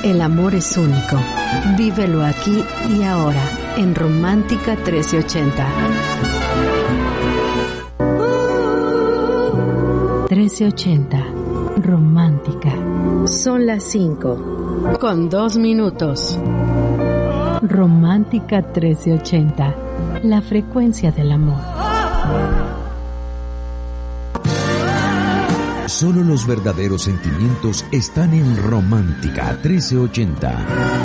El amor es único. Vívelo aquí y ahora en Romántica 1380. 1380. Romántica. Son las 5 con 2 minutos. Romántica 1380. La frecuencia del amor. Solo los verdaderos sentimientos están en Romántica 1380.